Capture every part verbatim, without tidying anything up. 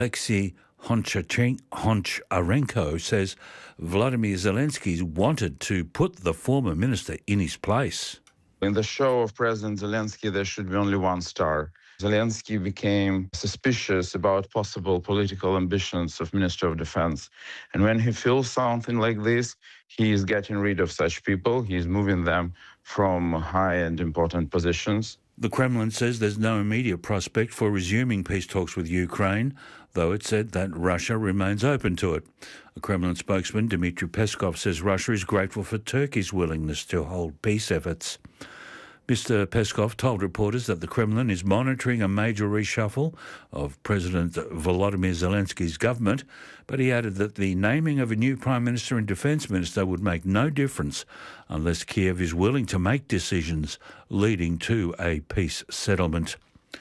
Alexei Honcharенко says Vladimir Zelensky wanted to put the former minister in his place. In the show of President Zelensky, there should be only one star. Zelensky became suspicious about possible political ambitions of Minister of Defense. And when he feels something like this, he is getting rid of such people. He is moving them from high and important positions. The Kremlin says there's no immediate prospect for resuming peace talks with Ukraine, though it said that Russia remains open to it. A Kremlin spokesman, Dmitry Peskov, says Russia is grateful for Turkey's willingness to hold peace efforts. Mister Peskov told reporters that the Kremlin is monitoring a major reshuffle of President Volodymyr Zelensky's government, but he added that the naming of a new Prime Minister and Defence Minister would make no difference unless Kiev is willing to make decisions leading to a peace settlement.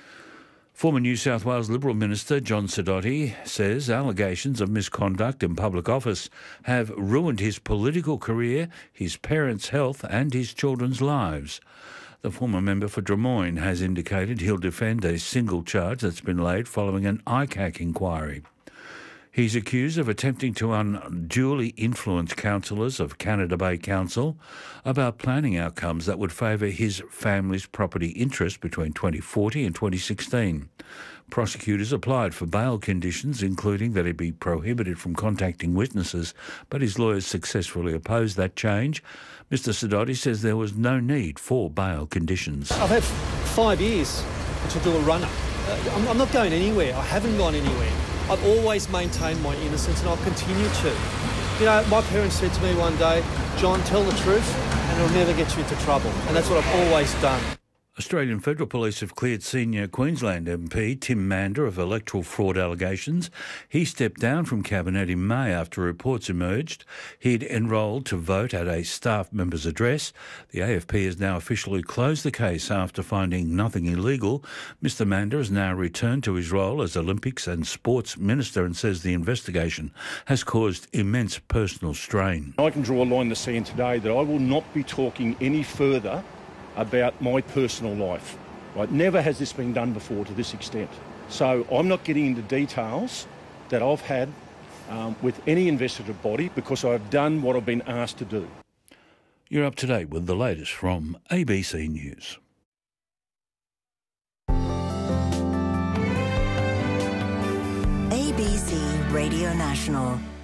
Former New South Wales Liberal Minister John Sidoti says allegations of misconduct in public office have ruined his political career, his parents' health and his children's lives. The former member for Drummoyne has indicated he'll defend a single charge that's been laid following an I C A C inquiry. He's accused of attempting to unduly influence councillors of Canada Bay Council about planning outcomes that would favour his family's property interest between twenty forty and twenty sixteen. Prosecutors applied for bail conditions, including that he be prohibited from contacting witnesses, but his lawyers successfully opposed that change. Mister Sidoti says there was no need for bail conditions. I've had five years to do a run-up. Uh, I'm, I'm not going anywhere. I haven't gone anywhere. I've always maintained my innocence and I'll continue to. You know, my parents said to me one day, John, tell the truth and it'll never get you into trouble. And that's what I've always done. Australian Federal Police have cleared senior Queensland M P Tim Mander of electoral fraud allegations. He stepped down from Cabinet in May after reports emerged he'd enrolled to vote at a staff member's address. The A F P has now officially closed the case after finding nothing illegal. Mister Mander has now returned to his role as Olympics and Sports Minister and says the investigation has caused immense personal strain. I can draw a line in the sand today that I will not be talking any further about my personal life. Right? Never has this been done before to this extent. So I'm not getting into details that I've had um, with any investigative body because I've done what I've been asked to do. You're up to date with the latest from A B C News. A B C Radio National.